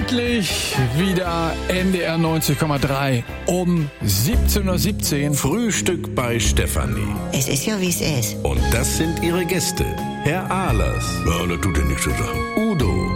Endlich wieder NDR 90,3 um 17:17 Uhr. Frühstück bei Stefanie. Es ist ja, wie es ist. Und das sind ihre Gäste. Herr Ahlers. Ja, das tut ja nichts zu sagen. Udo.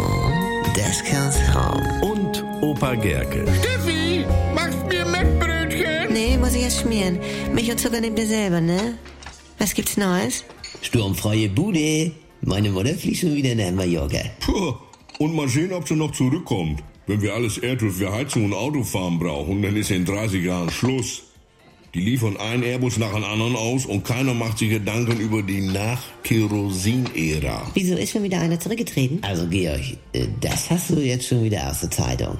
Ja, das kann's haben. Und Opa Gerke. Steffi, machst mir Mettbrötchen? Nee, muss ich erst schmieren. Milch und Zucker nehmt ihr selber, ne? Was gibt's Neues? Sturmfreie Bude. Meine Mutter fliegt schon wieder nach Mallorca. Puh, und mal sehen, ob sie noch zurückkommt. Wenn wir alles Erdöl für Heizung und Autofahren brauchen, dann ist in 30 Jahren Schluss. Die liefern einen Airbus nach dem anderen aus und keiner macht sich Gedanken über die Nach-Kerosin-Ära. Wieso ist schon wieder einer zurückgetreten? Also Georg, das hast du jetzt schon wieder aus der Zeitung.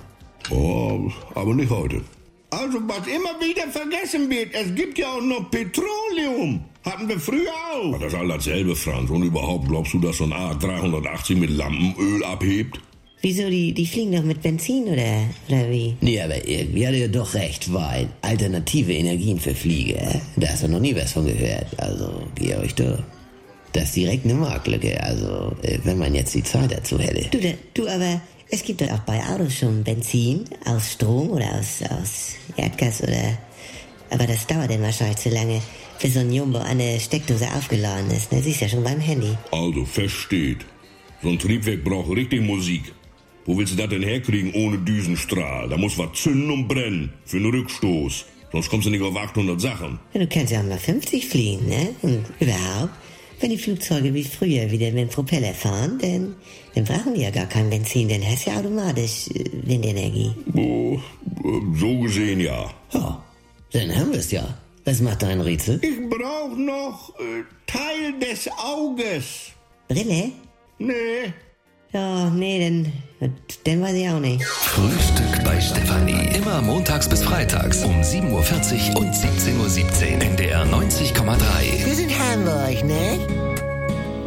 Oh, aber nicht heute. Also, was immer wieder vergessen wird, es gibt ja auch noch Petroleum. Hatten wir früher auch. Das ist all dasselbe, Franz. Und überhaupt, glaubst du, dass so ein A380 mit Lampenöl abhebt? Wieso, die fliegen doch mit Benzin oder wie? Nee, aber irgendwie hat er doch recht, weil alternative Energien für Flieger, da hast du noch nie was von gehört. Also, Georg, das ist direkt eine Marktlücke. Also, wenn man jetzt die Zeit dazu hätte. Du, aber es gibt doch auch bei Autos schon Benzin aus Strom oder aus Erdgas oder... Aber das dauert dann wahrscheinlich zu lange, bis so ein Jumbo an der Steckdose aufgeladen ist. Ne? Siehst ja schon beim Handy. Also, fest steht. So ein Triebwerk braucht richtig Musik. Wo willst du das denn herkriegen ohne Düsenstrahl? Da muss was zünden und brennen. Für einen Rückstoß. Sonst kommst du nicht auf 800 Sachen. Ja, du kannst ja auch mal 50 fliegen, ne? Und überhaupt, wenn die Flugzeuge wie früher wieder mit dem Propeller fahren, dann brauchen die ja gar kein Benzin. Dann hast du ja automatisch Windenergie. Oh, so gesehen ja. Ja, dann haben wir es ja. Was macht dein Rätsel? Ich brauch noch Teil des Auges. Brille? Nee. Ja, nee, dann weiß ich auch nicht. Frühstück bei Stefanie. Immer montags bis freitags um 7:40 Uhr und 17:17 Uhr. NDR 90,3. Wir sind Hamburg, ne?